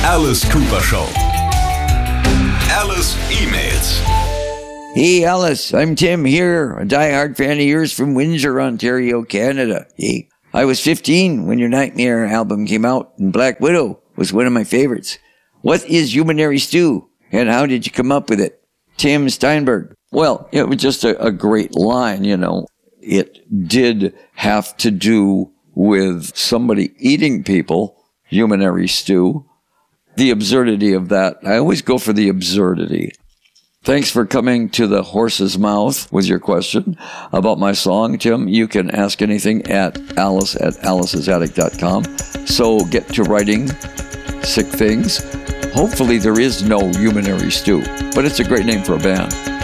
Alice Cooper Show. Alice emails. Hey Alice, I'm Tim here, a diehard fan of yours from Windsor, Ontario, Canada. Hey, I was 15 when your Nightmare album came out, and Black Widow was one of my favorites. What is Humanary Stew, and how did you come up with it? Tim Steinberg. Well, it was just a great line, you know. It did have to do with somebody eating people, Humanary Stew. The absurdity of that. I always go for the absurdity. Thanks for coming to the horse's mouth with your question about my song, Tim. You can ask anything at alice@alice'sattic.com. So get to writing sick things. Hopefully there is no Humanary Stew, but it's a great name for a band.